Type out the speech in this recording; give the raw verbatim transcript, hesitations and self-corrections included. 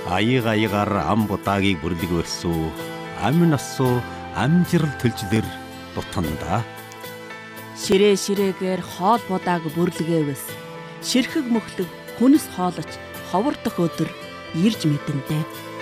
аяга аягаар ам будаагийг бүрлэгвэрсүү амин асуу амжирал төлжлөр дутанда. Ширээ ширээгээр хоол будааг бүрлгээвэс. Ширхэг мөхлөг хүнс хоолож ховордох өдөр ирж мэдэндээ.